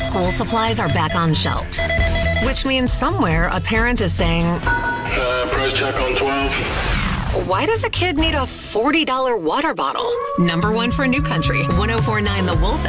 school supplies are back on shelves. Which means somewhere a parent is saying, price check on 12. why does a kid need a $40 water bottle? Number one for New Country, 104.9 The Wolf